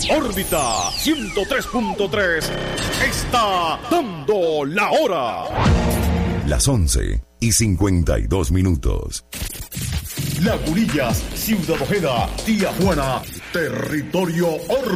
Órbita 103.3 está dando la hora. Las 11:52. Lagunillas, Ciudad Ojeda, Tía Juana, territorio Órbita.